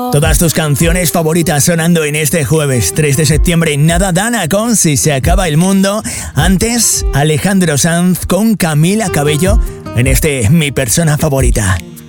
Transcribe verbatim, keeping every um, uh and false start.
Todas tus canciones favoritas sonando en este jueves tres de septiembre. Nada Dana con Si se acaba el mundo. Antes, Alejandro Sanz con Camila Cabello en este Mi persona favorita.